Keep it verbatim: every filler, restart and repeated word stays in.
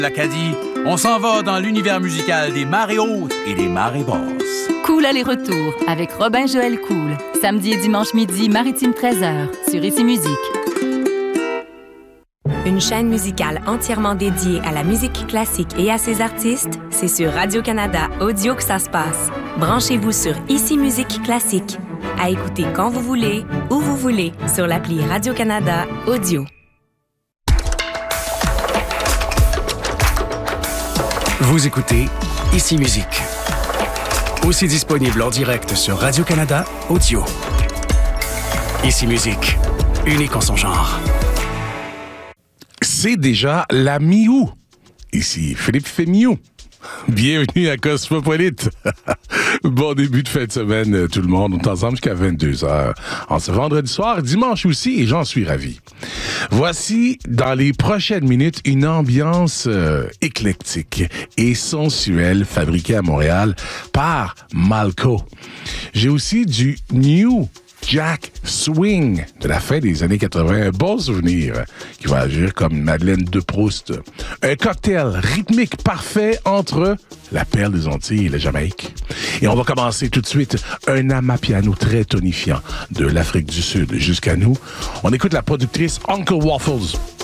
L'Acadie, on s'en va dans l'univers musical des marées hautes et des marées basses. Cool aller-retour avec Robin Joël Cool. Samedi et dimanche midi, Maritime treize heures, sur Ici Musique. Une chaîne musicale entièrement dédiée à la musique classique et à ses artistes, c'est sur Radio-Canada Audio que ça se passe. Branchez-vous sur Ici Musique Classique. À écouter quand vous voulez, où vous voulez, sur l'appli Radio-Canada Audio. Vous écoutez Ici Musique. Aussi disponible en direct sur Radio-Canada Audio. Ici Musique, unique en son genre. C'est déjà la mi-août. Ici Philippe Fémiou. Bienvenue à Cosmopolite. Bon début de fin de semaine, tout le monde. On est ensemble jusqu'à vingt-deux heures. En ce vendredi soir, dimanche aussi, et j'en suis ravi. Voici, dans les prochaines minutes, une ambiance euh, éclectique et sensuelle fabriquée à Montréal par Malco. J'ai aussi du New Jack Swing de la fin des années quatre-vingts. Un bon souvenir qui va agir comme Madeleine de Proust. Un cocktail rythmique parfait entre la perle des Antilles et la Jamaïque. Et on va commencer tout de suite un amapiano très tonifiant de l'Afrique du Sud jusqu'à nous. On écoute la productrice Uncle Waffles.